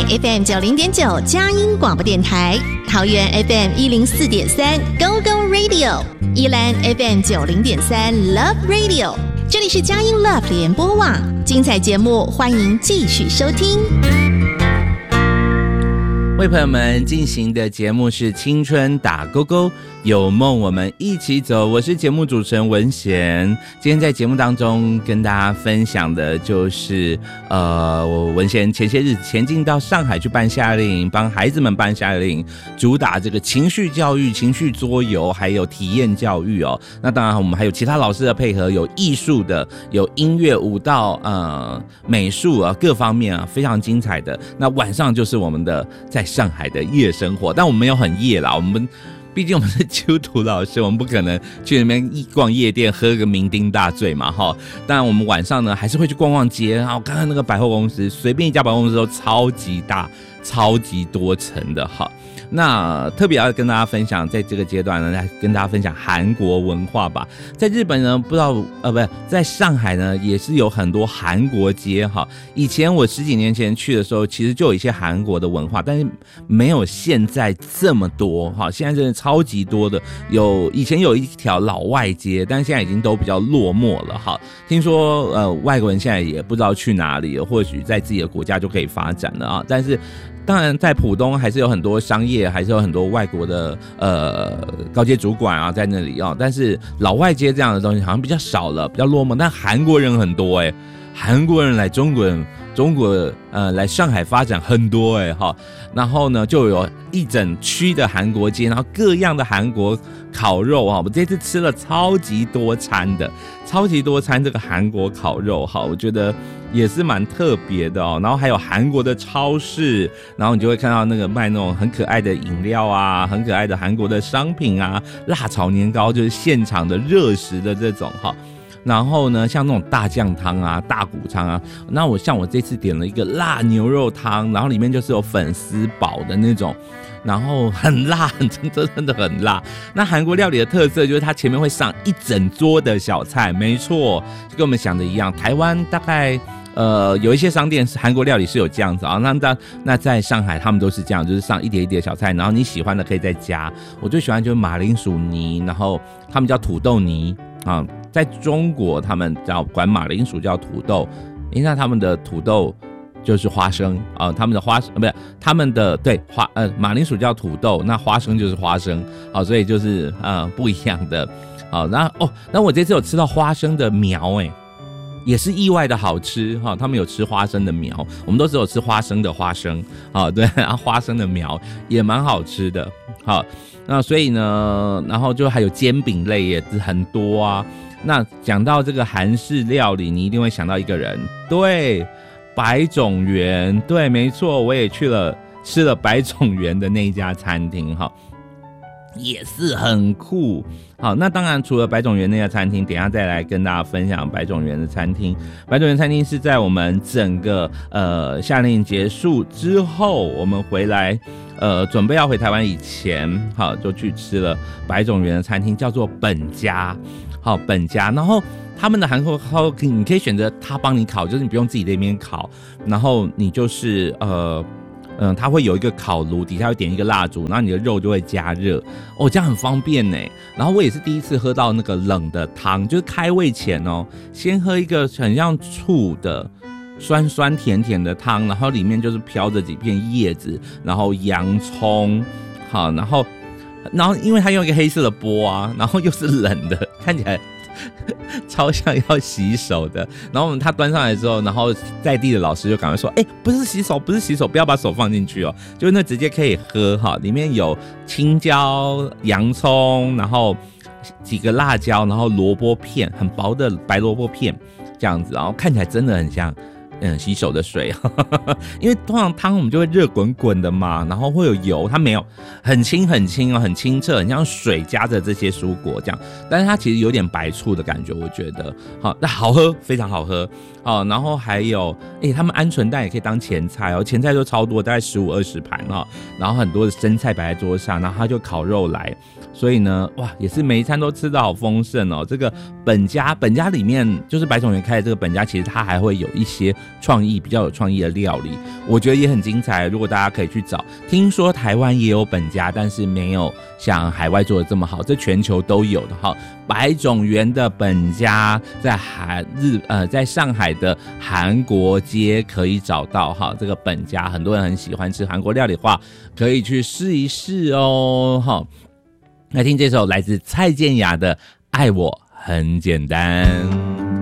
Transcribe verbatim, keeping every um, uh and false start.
F M 九零点九佳音广播电台，桃园 F M 一零四点三 Go Go Radio， 宜兰 F M 九零点三 Love Radio， 这里是佳音 Love 联播网，精彩节目欢迎继续收听。 为朋友们进行的节目是青春打勾勾，有梦我们一起走，我是节目主持人文贤。今天在节目当中跟大家分享的就是呃，我文贤前些日子前进到上海去办夏令营，帮孩子们办夏令营，主打这个情绪教育、情绪桌游还有体验教育哦。那当然我们还有其他老师的配合，有艺术的，有音乐、舞蹈、呃美术啊，各方面啊非常精彩的。那晚上就是我们的在上海的夜生活，但我们没有很夜啦，我们毕竟我们是基督徒老师，我们不可能去那边逛夜店喝个酩酊大醉嘛哈。当然我们晚上呢还是会去逛逛街，然后看看那个百货公司，随便一家百货公司都超级大、超级多层的哈。那特别要跟大家分享，在这个阶段呢，来跟大家分享韩国文化吧。在日本呢，不知道呃，不是在上海呢，也是有很多韩国街哈。以前我十几年前去的时候，其实就有一些韩国的文化，但是没有现在这么多哈。现在真的超级多的，有以前有一条老外街，但是现在已经都比较落寞了哈。听说呃，外国人现在也不知道去哪里了，或许在自己的国家就可以发展了啊，但是。当然，在浦东还是有很多商业，还是有很多外国的呃高阶主管啊在那里啊，但是老外街这样的东西好像比较少了，比较落寞。但韩国人很多哎、欸，韩国人来中国人中国呃来上海发展很多哎、欸、哈，然后呢就有一整区的韩国街，然后各样的韩国烤肉哈，我这次吃了超级多餐的，超级多餐这个韩国烤肉哈，我觉得。也是蛮特别的哦，然后还有韩国的超市，然后你就会看到那个卖那种很可爱的饮料啊，很可爱的韩国的商品啊，辣炒年糕就是现场的热食的这种哈。然后呢，像那种大酱汤啊、大骨汤啊，那我像我这次点了一个辣牛肉汤，然后里面就是有粉丝煲的那种。然后很辣，真的真的很辣。那韩国料理的特色就是它前面会上一整桌的小菜，没错，就跟我们想的一样。台湾大概呃有一些商店是韩国料理是有这样子啊，那那那在上海他们都是这样，就是上一碟一碟小菜，然后你喜欢的可以再加。我最喜欢就是马铃薯泥，然后他们叫土豆泥啊，在中国他们叫管马铃薯叫土豆，因为他们的土豆。就是花生啊、呃，他们的花不是他们的对花呃马铃薯叫土豆，那花生就是花生，好、哦，所以就是呃不一样的，好，那哦，那我这次有吃到花生的苗哎，也是意外的好吃哈、哦，他们有吃花生的苗，我们都只有吃花生的花生，好、哦、对，然后花生的苗也蛮好吃的，好，那所以呢，然后就还有煎饼类也很多啊。那讲到这个韩式料理，你一定会想到一个人，对。百种园，对，没错，我也去了，吃了百种园的那一家餐厅，哈，也是很酷。好，那当然除了百种园那家餐厅，等一下再来跟大家分享百种园的餐厅。百种园餐厅是在我们整个呃夏令营结束之后，我们回来呃准备要回台湾以前，好就去吃了百种园的餐厅，叫做本家。好，本家，然后他们的韩国烤，你可以选择他帮你烤，就是你不用自己在那边烤，然后你就是呃，嗯、呃，他会有一个烤炉，底下会点一个蜡烛，然后你的肉就会加热，哦，这样很方便呢。然后我也是第一次喝到那个冷的汤，就是开胃前哦，先喝一个很像醋的。酸酸甜甜的汤，然后里面就是飘着几片叶子，然后洋葱，好，然后。然后因为它用一个黑色的锅啊，然后又是冷的，看起来超像要洗手的。然后我们他端上来之后，然后在地的老师就赶快说：“哎，不是洗手，不是洗手，不要把手放进去哦，就那直接可以喝哈。里面有青椒、洋葱，然后几个辣椒，然后萝卜片，很薄的白萝卜片这样子，然后看起来真的很像。”嗯，洗手的水，呵呵，因为通常汤我们就会热滚滚的嘛，然后会有油，它没有，很清很清哦，很清澈，很像水加着这些蔬果这样，但是它其实有点白醋的感觉，我觉得，好，那好喝，非常好喝，好，然后还有，哎、欸，他们鹌鹑蛋也可以当前菜哦，前菜都超多，大概十五二十盘哈，然后很多的生菜摆在桌上，然后他就烤肉来。所以呢，哇，也是每一餐都吃得好丰盛哦。这个本家本家里面就是百种园开的这个本家，其实它还会有一些创意、比较有创意的料理，我觉得也很精彩。如果大家可以去找，听说台湾也有本家，但是没有像海外做的这么好，这全球都有的哈。百种园的本家在韩日呃在上海的韩国街可以找到哈，这个本家很多人很喜欢吃韩国料理的话，可以去试一试哦哈。来听这首来自蔡健雅的《爱我很简单》。